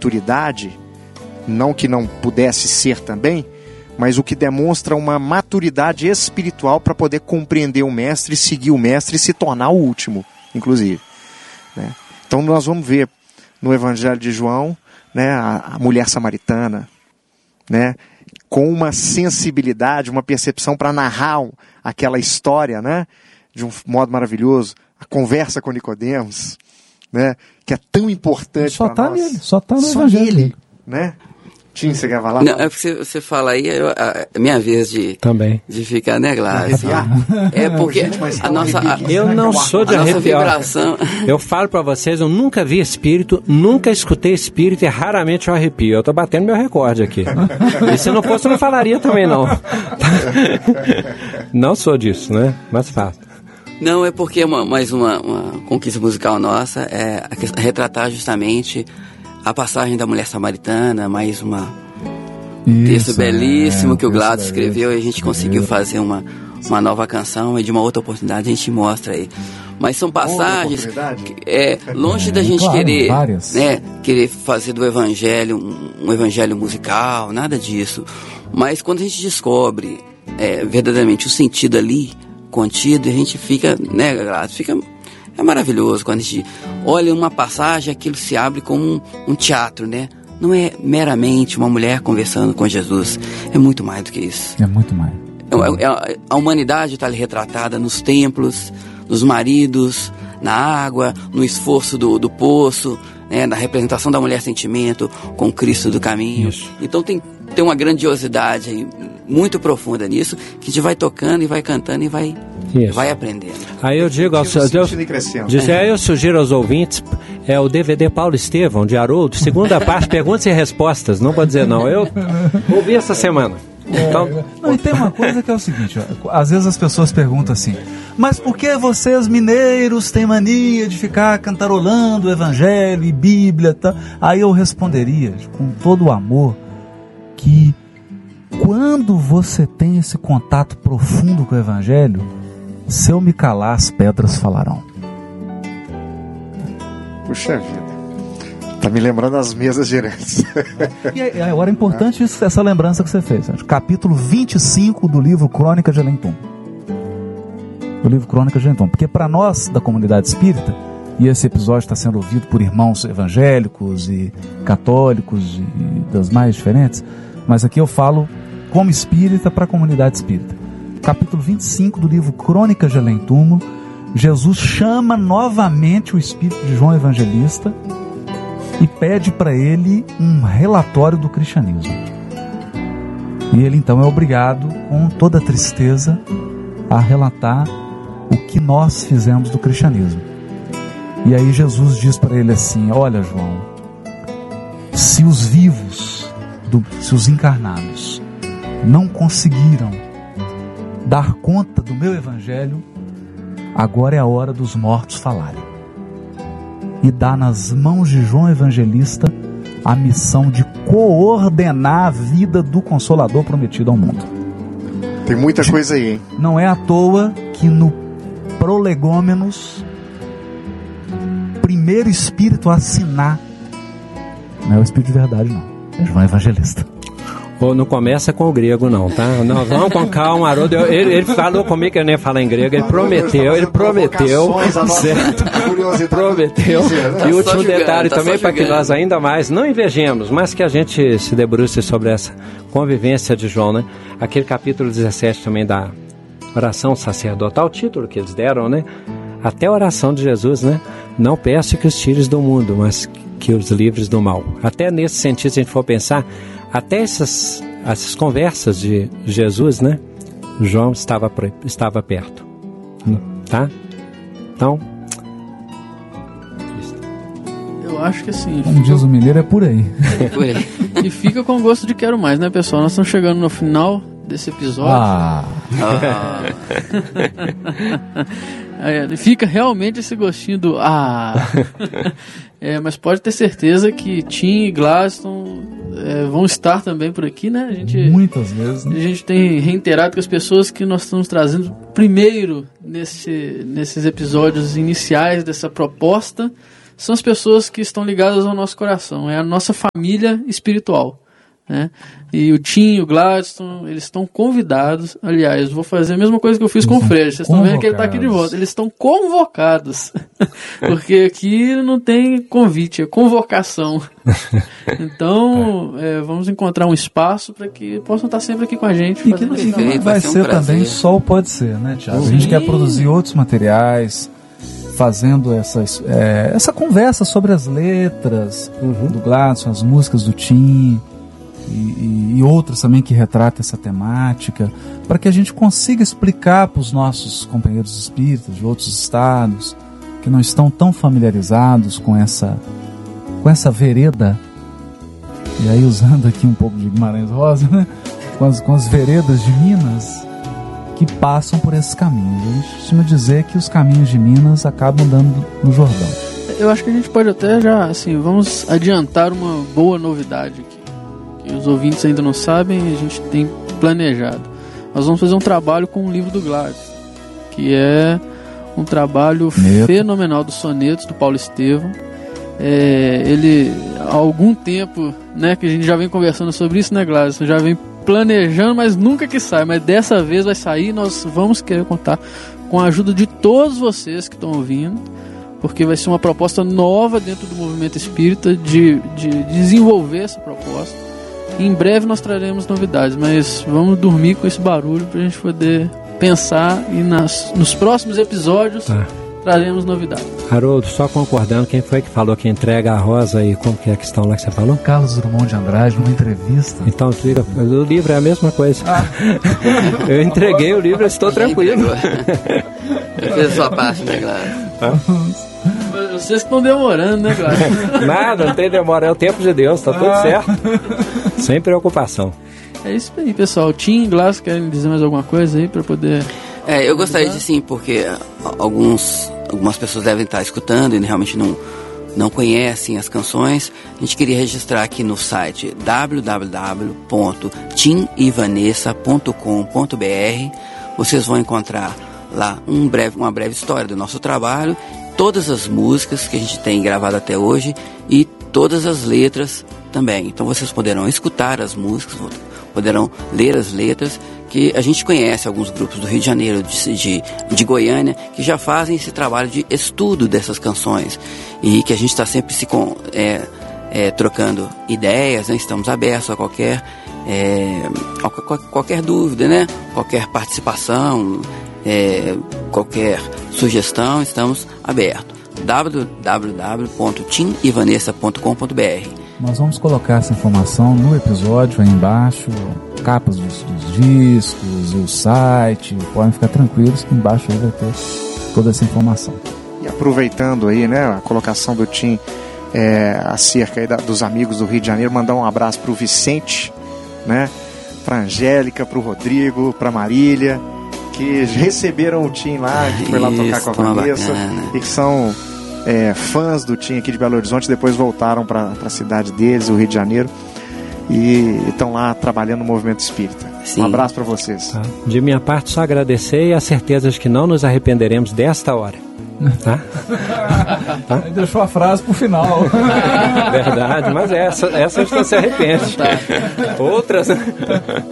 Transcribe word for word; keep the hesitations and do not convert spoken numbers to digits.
maturidade, não que não pudesse ser também, mas o que demonstra uma maturidade espiritual para poder compreender o mestre, seguir o mestre e se tornar o último, inclusive, né? Então nós vamos ver no Evangelho de João, né, a, a mulher samaritana, né, com uma sensibilidade, uma percepção para narrar aquela história, né, de um modo maravilhoso, a conversa com Nicodemos, né, que é tão importante para tá nós. Nele, só está no só Evangelho. nele, né? Tim, você quer falar? Não, é porque você fala aí, eu, a, a minha vez de, Também. de ficar, né, Gládio? É porque Gente, a nossa... A, Eu não sou de a nossa arrepiar. vibração... Eu falo pra vocês, eu nunca vi espírito, nunca escutei espírito e raramente eu arrepio. Eu tô batendo meu recorde aqui. E se não fosse, eu não falaria também, não. Não sou disso, né? Mas faço. Não, é porque uma, mais uma, uma conquista musical nossa é a questão, retratar justamente a passagem da mulher samaritana, mais uma, um Isso, texto belíssimo é, que o texto Gladys escreveu, belíssimo. e a gente conseguiu fazer uma, uma nova canção, e de uma outra oportunidade a gente mostra aí. Mas são passagens que, é, longe da gente claro, querer, várias. né, querer fazer do evangelho um, um evangelho musical, nada disso. Mas quando a gente descobre é, verdadeiramente o sentido ali contido, a gente fica, né, Gladys, fica... É maravilhoso quando a gente olha uma passagem, aquilo se abre como um, um teatro, né? Não é meramente uma mulher conversando com Jesus, é muito mais do que isso. É muito mais. É, é, a humanidade está ali retratada nos templos, nos maridos, na água, no esforço do, do poço, né? Na representação da mulher sentimento com Cristo do caminho. Isso. Então tem, tem uma grandiosidade aí, muito profunda nisso, que a gente vai tocando e vai cantando e vai... Isso. Vai aprendendo. Aí eu digo aos seus Deus, dizer, aí eu sugiro aos ouvintes, é o D V D Paulo Estevão, de Haroldo, segunda parte, perguntas e respostas, não pode dizer não, eu ouvi essa semana. Então... Não, e tem uma coisa que é o seguinte, ó, às vezes as pessoas perguntam assim, mas por que vocês mineiros têm mania de ficar cantarolando o Evangelho e Bíblia? Tá? Aí eu responderia, com todo o amor, que quando você tem esse contato profundo com o Evangelho, se eu me calar, as pedras falarão. Puxa vida. Tá me lembrando das mesas diretas. E agora é importante isso, essa lembrança que você fez. Capítulo vinte e cinco do livro Crônica de Além-Túmulo. Do livro Crônica de Além-Túmulo. Porque para nós, da comunidade espírita, e esse episódio está sendo ouvido por irmãos evangélicos e católicos e das mais diferentes, mas aqui eu falo como espírita para a comunidade espírita. Capítulo vinte e cinco do livro Crônicas de Além-Túmulo, Jesus chama novamente o espírito de João Evangelista e pede para ele um relatório do cristianismo. E ele então é obrigado, com toda tristeza, a relatar o que nós fizemos do cristianismo. E aí Jesus diz para ele assim: olha, João, se os vivos, do, se os encarnados não conseguiram dar conta do meu evangelho, agora é a hora dos mortos falarem. E dá nas mãos de João Evangelista a missão de coordenar a vida do Consolador prometido ao mundo. Tem muita coisa aí, hein? Não é à toa que no Prolegômenos, primeiro espírito a assinar, não é o espírito de verdade não, é João Evangelista. Ou não começa com o grego não, tá? Não, vamos com calma, Haroldo. Ele, ele falou comigo que eu nem ia falar em grego, ele prometeu, ele prometeu, certo? Prometeu. E último detalhe também, para que nós ainda mais não invejemos, mas que a gente se debruce sobre essa convivência de João, né? Aquele capítulo dezessete também da oração sacerdotal, o título que eles deram, né? Até a oração de Jesus, né? Não peço que os tires do mundo, mas que os livres do mal. Até nesse sentido, se a gente for pensar, até essas, essas conversas de Jesus, né? João estava, estava perto, tá? Então, eu acho que assim, como diz o mineiro, é por aí. É por aí. E fica com gosto de quero mais, né, pessoal? Nós estamos chegando no final desse episódio. Ah. Ah. É, fica realmente esse gostinho do ah. É, mas pode ter certeza que Tim e Gladstone é, vão estar também por aqui, né? A gente, muitas vezes, né? A gente tem reiterado com as pessoas que nós estamos trazendo primeiro nesse, nesses episódios iniciais dessa proposta são as pessoas que estão ligadas ao nosso coração, é a nossa família espiritual, né? E o Tim e o Gladstone, eles estão convidados. Aliás, vou fazer a mesma coisa que eu fiz com o Fred. Vocês estão vendo que ele está aqui de volta. Eles estão convocados. Porque aqui não tem convite, é convocação. Então, é, vamos encontrar um espaço para que possam estar sempre aqui com a gente. E que no final vai, vai ser, um ser também só o Pode Ser, né, Thiago? Sim. A gente quer produzir outros materiais, fazendo essa, é, essa conversa sobre as letras uhum. do Gladstone, as músicas do Tim. E, e, e outras também que retratam essa temática, para que a gente consiga explicar para os nossos companheiros espíritas de outros estados que não estão tão familiarizados com essa, com essa vereda, e aí usando aqui um pouco de Guimarães Rosa, né? com, as, com as veredas de Minas que passam por esses caminhos. A gente costuma dizer que os caminhos de Minas acabam dando no Jordão. Eu acho que a gente pode até já, assim, vamos adiantar uma boa novidade aqui. Que os ouvintes ainda não sabem, a gente tem planejado. Nós vamos fazer um trabalho com o livro do Gladstone, que é um trabalho Neto. fenomenal dos sonetos do Paulo Estevam. É, ele, há algum tempo, né, que a gente já vem conversando sobre isso, né, Gladstone? Já vem planejando, mas nunca que sai. Mas dessa vez vai sair, nós vamos querer contar com a ajuda de todos vocês que estão ouvindo, porque vai ser uma proposta nova dentro do movimento espírita de, de desenvolver essa proposta. Em breve nós traremos novidades, mas vamos dormir com esse barulho para a gente poder pensar e nas, nos próximos episódios tá. traremos novidades. Haroldo, só concordando, quem foi que falou que entrega a rosa e como que é a questão lá que você falou? Carlos Drummond de Andrade, numa entrevista. Então o livro é a mesma coisa. Ah. Eu entreguei o livro, eu estou tranquilo. Eu fiz a sua parte, né, claro? Vocês estão demorando, né, Gladstone? Nada, não tem demora, é o tempo de Deus, tá tudo ah. certo. Sem preocupação. É isso aí, pessoal. Tim e Gladstone querem dizer mais alguma coisa aí para poder... É, eu gostaria de sim, porque alguns, algumas pessoas devem estar escutando e realmente não, não conhecem as canções. A gente queria registrar aqui no site w w w ponto tim e vanessa ponto com ponto b r. Vocês vão encontrar lá um breve, uma breve história do nosso trabalho, todas as músicas que a gente tem gravado até hoje e todas as letras também. Então vocês poderão escutar as músicas, poderão ler as letras, que a gente conhece alguns grupos do Rio de Janeiro, de, de, de Goiânia, que já fazem esse trabalho de estudo dessas canções e que a gente está sempre se com, é, é, trocando ideias, né? Estamos abertos a qualquer, é, a qualquer dúvida, né? Qualquer participação, é, qualquer sugestão, estamos abertos. w w w ponto tim e vanessa ponto com ponto b r. Nós vamos colocar essa informação no episódio aí embaixo, capas dos, dos discos, o site, podem ficar tranquilos que embaixo aí vai ter toda essa informação. E aproveitando aí, né, a colocação do Tim é, acerca aí da, dos amigos do Rio de Janeiro, mandar um abraço pro Vicente, né, pra Angélica, pro Rodrigo, pra Marília, que receberam o Tim lá, que foi lá tocar com a Vanessa, e que são é, fãs do Tim aqui de Belo Horizonte, depois voltaram para a cidade deles, o Rio de Janeiro, e estão lá trabalhando no movimento espírita. Sim. Um abraço para vocês. Tá. De minha parte, só agradecer e a certeza de que não nos arrependeremos desta hora. Tá? Tá? Deixou a frase pro final. Verdade, mas essa, essa a gente não se arrepende. Tá. Outras...